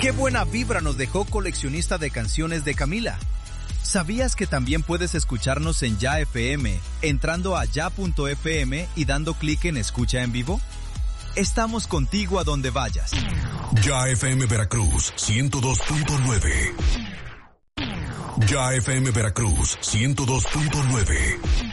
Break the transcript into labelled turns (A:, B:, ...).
A: Qué buena vibra nos dejó Coleccionista de Canciones de Camila. ¿Sabías que también puedes escucharnos en Ya FM, entrando a ya.fm y dando clic en Escucha en Vivo? Estamos contigo a donde vayas.
B: Ya FM Veracruz 102.9. Ya FM Veracruz 102.9.